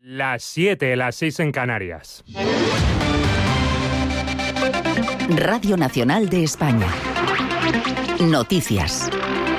Las 7, las 6 en Canarias. Radio Nacional de España. Noticias.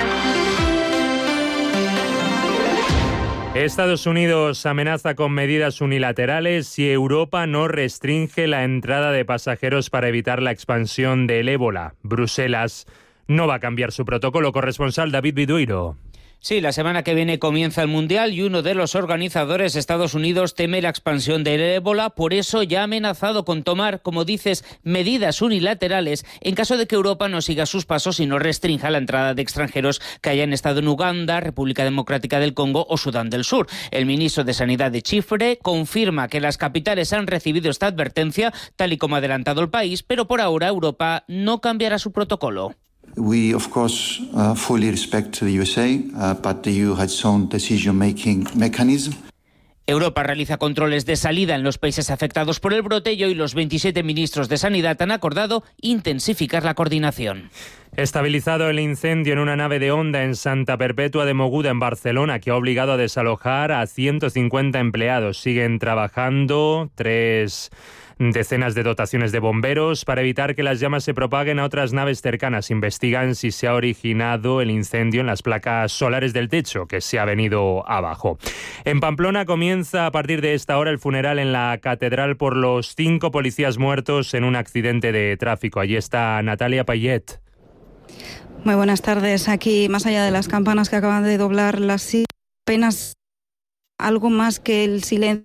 Estados Unidos amenaza con medidas unilaterales si Europa no restringe la entrada de pasajeros para evitar la expansión del ébola. Bruselas no va a cambiar su protocolo. Corresponsal David Viduiro. Sí, la semana que viene comienza el Mundial y uno de los organizadores, Estados Unidos, teme la expansión del ébola. Por eso ya ha amenazado con tomar, como dices, medidas unilaterales en caso de que Europa no siga sus pasos y no restrinja la entrada de extranjeros que hayan estado en Uganda, República Democrática del Congo o Sudán del Sur. El ministro de Sanidad de Chipre confirma que las capitales han recibido esta advertencia, tal y como ha adelantado el país, pero por ahora Europa no cambiará su protocolo. We, of course, fully respect the USA, but the EU has its own decision-making mechanism. Europa realiza controles de salida en los países afectados por el brote y hoy los 27 ministros de Sanidad han acordado intensificar la coordinación. Estabilizado el incendio en una nave de Honda en Santa Perpetua de Mogoda, en Barcelona, que ha obligado a desalojar a 150 empleados. Siguen trabajando 3 decenas de dotaciones de bomberos para evitar que las llamas se propaguen a otras naves cercanas. Investigan si se ha originado el incendio en las placas solares del techo, que se ha venido abajo. En Pamplona comienza a partir de esta hora el funeral en la catedral por los 5 policías muertos en un accidente de tráfico. Allí está Natalia Payet. Muy buenas tardes. Aquí, más allá de las campanas que acaban de doblar las apenas algo más que el silencio.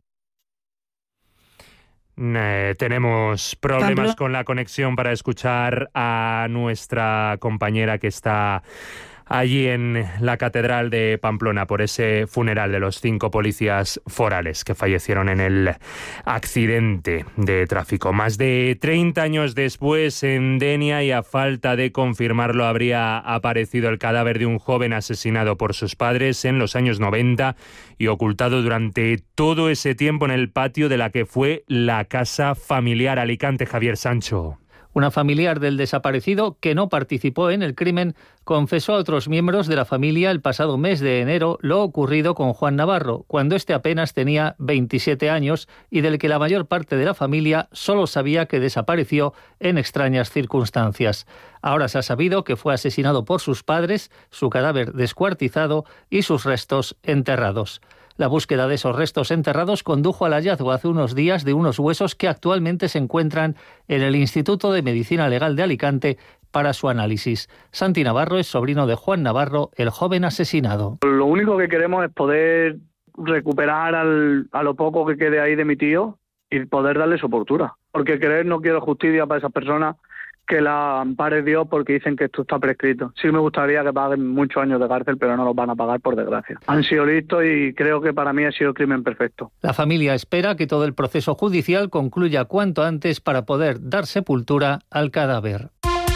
Tenemos problemas con la conexión para escuchar a nuestra compañera que está allí en la Catedral de Pamplona por ese funeral de los 5 policías forales que fallecieron en el accidente de tráfico. Más de 30 años después, en Denia, y a falta de confirmarlo, habría aparecido el cadáver de un joven asesinado por sus padres en los años 90 y ocultado durante todo ese tiempo en el patio de la que fue la casa familiar. Alicante, Javier Sancho. Una familiar del desaparecido, que no participó en el crimen, confesó a otros miembros de la familia el pasado mes de enero lo ocurrido con Juan Navarro, cuando éste apenas tenía 27 años y del que la mayor parte de la familia solo sabía que desapareció en extrañas circunstancias. Ahora se ha sabido que fue asesinado por sus padres, su cadáver descuartizado y sus restos enterrados. La búsqueda de esos restos enterrados condujo al hallazgo hace unos días de unos huesos que actualmente se encuentran en el Instituto de Medicina Legal de Alicante para su análisis. Santi Navarro es sobrino de Juan Navarro, el joven asesinado. Lo único que queremos es poder recuperar a lo poco que quede ahí de mi tío y poder darle sepultura. Porque no quiero justicia para esas personas que la ampare Dios porque dicen que esto está prescrito. Sí me gustaría que paguen muchos años de cárcel, pero no los van a pagar, por desgracia. Han sido listos y creo que para mí ha sido el crimen perfecto. La familia espera que todo el proceso judicial concluya cuanto antes para poder dar sepultura al cadáver.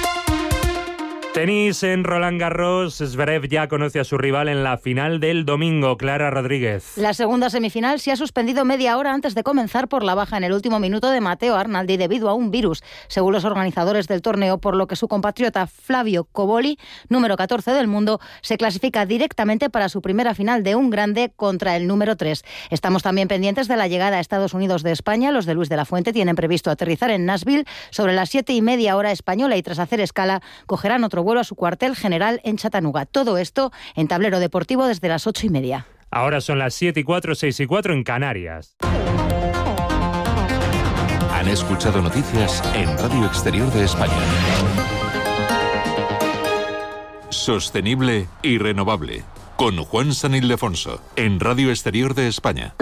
Tenis en Roland Garros. Zverev ya conoce a su rival en la final del domingo. Clara Rodríguez. La segunda semifinal se ha suspendido media hora antes de comenzar por la baja en el último minuto de Matteo Arnaldi debido a un virus, según los organizadores del torneo, por lo que su compatriota Flavio Cobolli, número 14 del mundo, se clasifica directamente para su primera final de un grande contra el número 3. Estamos también pendientes de la llegada a Estados Unidos de España. Los de Luis de la Fuente tienen previsto aterrizar en Nashville sobre las 7:30 hora española y tras hacer escala cogerán otro vuelo a su cuartel general en Chattanooga. Todo esto en Tablero Deportivo desde las 8:30. Ahora son las 7:04, 6:04 en Canarias. Han escuchado noticias en Radio Exterior de España. Sostenible y renovable. Con Juan San Ildefonso en Radio Exterior de España.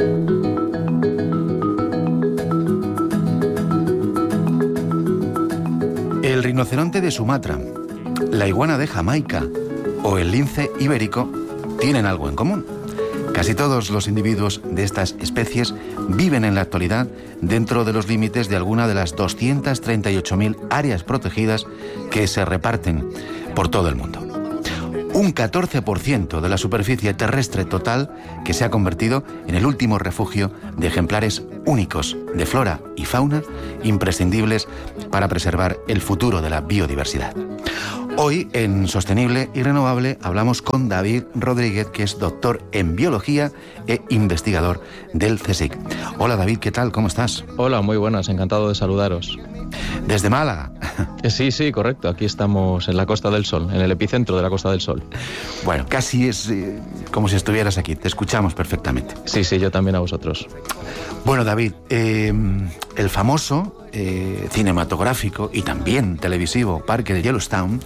El rinoceronte de Sumatra, la iguana de Jamaica o el lince ibérico tienen algo en común. Casi todos los individuos de estas especies viven en la actualidad dentro de los límites de alguna de las 238.000 áreas protegidas que se reparten por todo el mundo. Un 14% de la superficie terrestre total que se ha convertido en el último refugio de ejemplares únicos de flora y fauna imprescindibles para preservar el futuro de la biodiversidad. Hoy, en Sostenible y Renovable, hablamos con David Rodríguez, que es doctor en Biología e investigador del CSIC. Hola David, ¿qué tal? ¿Cómo estás? Hola, muy buenas, encantado de saludaros. ¿Desde Málaga? Sí, correcto. Aquí estamos en la Costa del Sol, en el epicentro de la Costa del Sol. Bueno, casi es como si estuvieras aquí, te escuchamos perfectamente. Sí, yo también a vosotros. Bueno, David, el famoso cinematográfico y también televisivo Parque de Yellowstone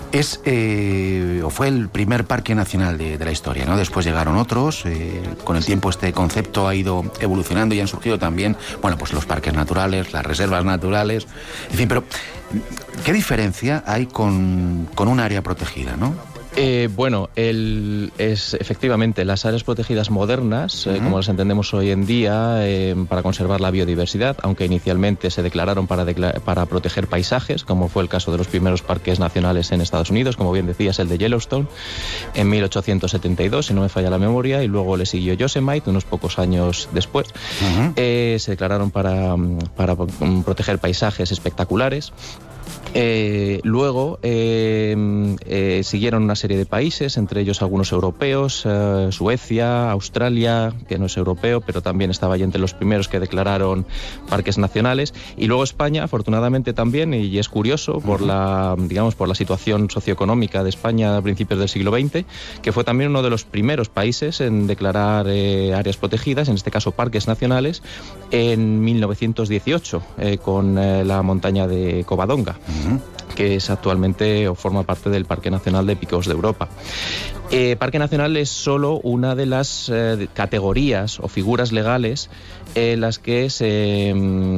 fue el primer parque nacional de la historia, ¿no? Después llegaron otros, con el tiempo este concepto ha ido evolucionando y han surgido también, bueno, pues los parques naturales, las reservas naturales, en fin, pero ¿qué diferencia hay con un área protegida, no? Bueno, es efectivamente las áreas protegidas modernas, como las entendemos hoy en día, para conservar la biodiversidad, aunque inicialmente se declararon para proteger paisajes, como fue el caso de los primeros parques nacionales en Estados Unidos, como bien decías, el de Yellowstone, en 1872, si no me falla la memoria, y luego le siguió Yosemite unos pocos años después. Se declararon para proteger paisajes espectaculares. Luego siguieron una serie de países, entre ellos algunos europeos, Suecia, Australia, que no es europeo, pero también estaba ahí entre los primeros que declararon parques nacionales, y luego España, afortunadamente también, y es curioso por la situación socioeconómica de España a principios del siglo XX, que fue también uno de los primeros países en declarar áreas protegidas, en este caso parques nacionales, en 1918, con la montaña de Covadonga, que es actualmente o forma parte del Parque Nacional de Picos de Europa. Parque Nacional es solo una de las categorías o figuras legales en las que se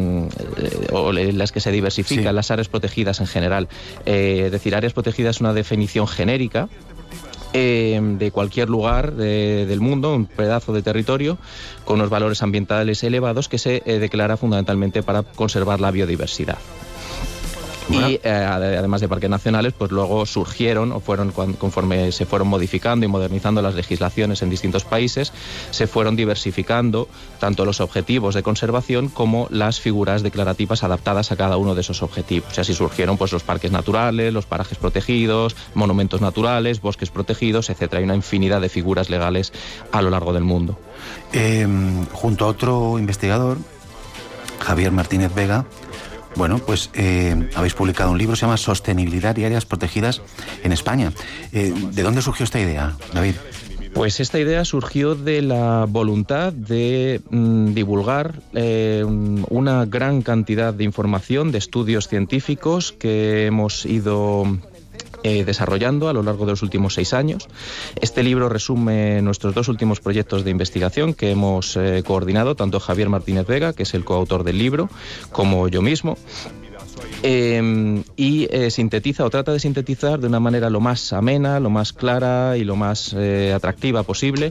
diversifican las áreas protegidas en general. Es decir, áreas protegidas es una definición genérica de cualquier lugar del mundo, un pedazo de territorio con unos valores ambientales elevados que se declara fundamentalmente para conservar la biodiversidad. Bueno. Y además de parques nacionales, pues luego surgieron o fueron conforme se fueron modificando y modernizando las legislaciones en distintos países, se fueron diversificando tanto los objetivos de conservación como las figuras declarativas adaptadas a cada uno de esos objetivos. Y así surgieron pues los parques naturales, los parajes protegidos, monumentos naturales, bosques protegidos, etcétera. Hay una infinidad de figuras legales a lo largo del mundo. Junto a otro investigador, Javier Martínez Vega, bueno, pues habéis publicado un libro, se llama Sostenibilidad y áreas protegidas en España. ¿De dónde surgió esta idea, David? Pues esta idea surgió de la voluntad de divulgar una gran cantidad de información, de estudios científicos que hemos ido desarrollando a lo largo de los últimos 6 años. Este libro resume nuestros 2 últimos proyectos de investigación que hemos coordinado, tanto Javier Martínez Vega, que es el coautor del libro, como yo mismo. Y sintetiza o trata de sintetizar de una manera lo más amena, lo más clara y lo más atractiva posible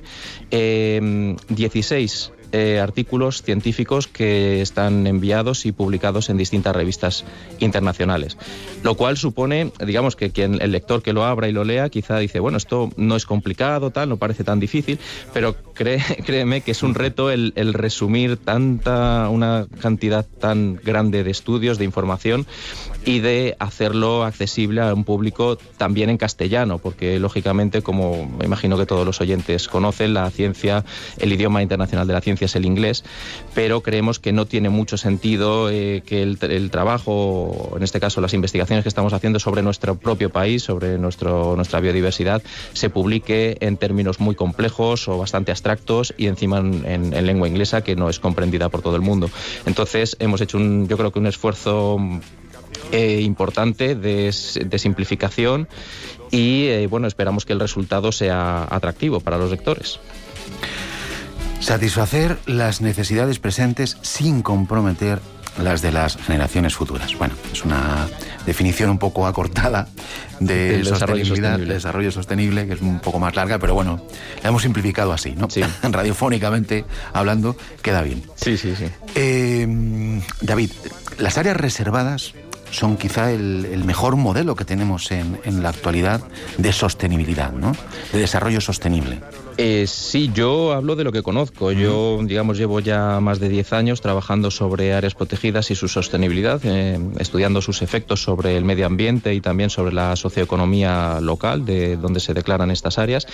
16 artículos científicos que están enviados y publicados en distintas revistas internacionales. Lo cual supone, digamos, que el lector que lo abra y lo lea quizá dice, bueno, esto no es complicado, no parece tan difícil, pero créeme que es un reto el resumir una cantidad tan grande de estudios, de información, y de hacerlo accesible a un público también en castellano, porque lógicamente, como me imagino que todos los oyentes conocen, la ciencia, el idioma internacional de la ciencia es el inglés, pero creemos que no tiene mucho sentido que el trabajo, en este caso las investigaciones que estamos haciendo sobre nuestro propio país, sobre nuestra biodiversidad, se publique en términos muy complejos o bastante abstractos y encima en lengua inglesa que no es comprendida por todo el mundo. Entonces hemos hecho yo creo que un esfuerzo importante de simplificación y bueno, esperamos que el resultado sea atractivo para los lectores. Satisfacer las necesidades presentes sin comprometer las de las generaciones futuras. Bueno, es una definición un poco acortada de sostenibilidad, desarrollo sostenible, que es un poco más larga, pero bueno, la hemos simplificado así, ¿no? Sí. Radiofónicamente hablando, queda bien. Sí. David, las áreas reservadas son quizá el mejor modelo que tenemos en la actualidad de sostenibilidad, ¿no? De desarrollo sostenible. Sí, yo hablo de lo que conozco. Yo, digamos, llevo ya más de 10 años trabajando sobre áreas protegidas y su sostenibilidad, estudiando sus efectos sobre el medio ambiente y también sobre la socioeconomía local de donde se declaran estas áreas.